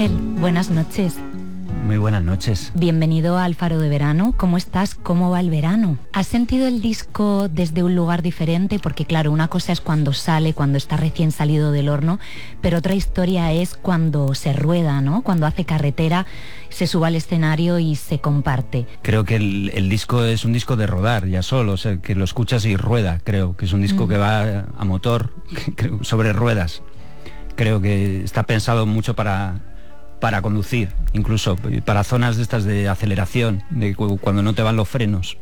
Ángel, buenas noches. Muy buenas noches. Bienvenido al Faro de Verano. ¿Cómo estás? ¿Cómo va el verano? ¿Has sentido el disco desde un lugar diferente? Porque claro, una cosa es cuando sale, cuando está recién salido del horno, pero otra historia es cuando se rueda, ¿no? Cuando hace carretera, se sube al escenario y se comparte. Creo que el disco es un disco de rodar ya solo, o sea, que lo escuchas y rueda. Creo que es un disco que va a motor, sobre ruedas. Creo que está pensado mucho para conducir, incluso para zonas de estas de aceleración, de cuando no te van los frenos.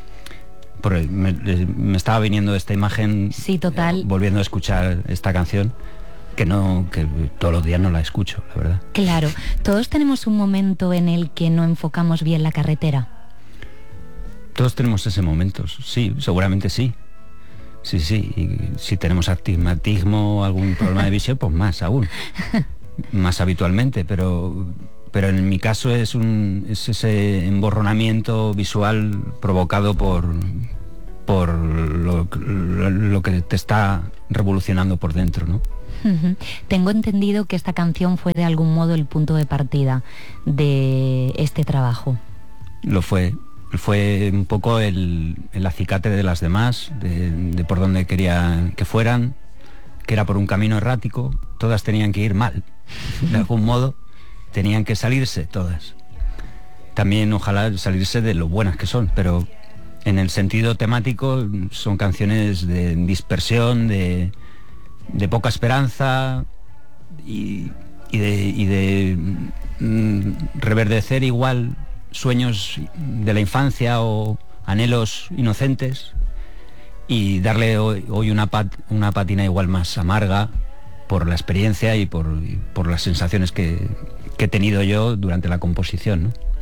Me estaba viniendo esta imagen, sí, total. Volviendo a escuchar esta canción, que todos los días no la escucho, la verdad. Claro, todos tenemos un momento en el que no enfocamos bien la carretera. Todos tenemos ese momento, sí, seguramente sí. Sí, y si tenemos astigmatismo o algún problema de visión, pues más aún. Más habitualmente, pero en mi caso es ese emborronamiento visual provocado por lo que te está revolucionando por dentro, ¿no? Tengo entendido que esta canción fue de algún modo el punto de partida de este trabajo. Lo fue un poco el acicate de las demás, de por donde quería que fueran, que era por un camino errático. Todas tenían que ir mal, de algún modo, tenían que salirse todas. También ojalá salirse de lo buenas que son, pero en el sentido temático son canciones de dispersión, de poca esperanza y de reverdecer igual sueños de la infancia o anhelos inocentes y darle hoy una pátina igual más amarga por la experiencia y por las sensaciones que he tenido yo durante la composición, ¿no?